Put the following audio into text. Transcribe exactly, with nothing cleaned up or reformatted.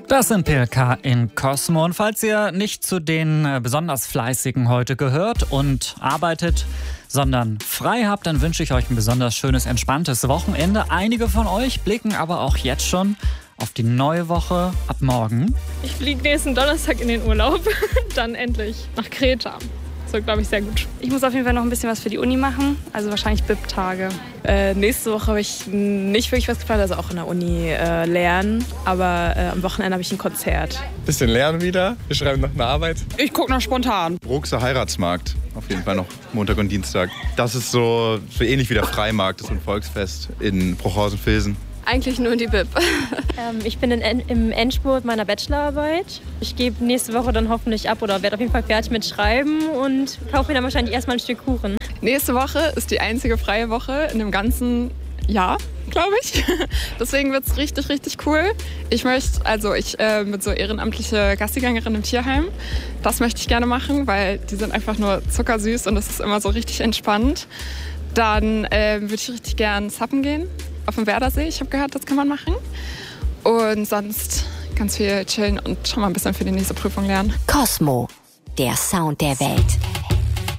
Das sind P L K in Cosmo. Und falls ihr nicht zu den äh, besonders Fleißigen heute gehört und arbeitet, sondern frei habt, dann wünsche ich euch ein besonders schönes, entspanntes Wochenende. Einige von euch blicken aber auch jetzt schon auf die neue Woche ab morgen. Ich fliege nächsten Donnerstag in den Urlaub, dann endlich nach Kreta. Das wird, glaube ich, sehr gut. Ich muss auf jeden Fall noch ein bisschen was für die Uni machen, also wahrscheinlich B I P-Tage. Äh, nächste Woche habe ich nicht wirklich was geplant, also auch in der Uni äh, lernen, aber äh, am Wochenende habe ich ein Konzert. Bisschen lernen wieder, wir schreiben noch eine Arbeit. Ich gucke noch spontan. Bruxer Heiratsmarkt, auf jeden Fall noch Montag und Dienstag. Das ist so, so ähnlich wie der Freimarkt, das ist ein Volksfest in Bruchhausen-Vilsen. Eigentlich nur die B I P. ähm, ich bin in, im Endspurt meiner Bachelorarbeit. Ich gebe nächste Woche dann hoffentlich ab oder werde auf jeden Fall fertig mit Schreiben und kaufe mir dann wahrscheinlich erstmal ein Stück Kuchen. Nächste Woche ist die einzige freie Woche in dem ganzen Jahr, glaube ich. Deswegen wird es richtig, richtig cool. Ich möchte, also ich äh, bin so ehrenamtliche Gassigängerin im Tierheim. Das möchte ich gerne machen, weil die sind einfach nur zuckersüß und das ist immer so richtig entspannt. Dann äh, würde ich richtig gern zappen gehen. Auf dem Werdersee, ich habe gehört, das kann man machen. Und sonst ganz viel chillen und schon mal ein bisschen für die nächste Prüfung lernen. Cosmo, der Sound der Welt.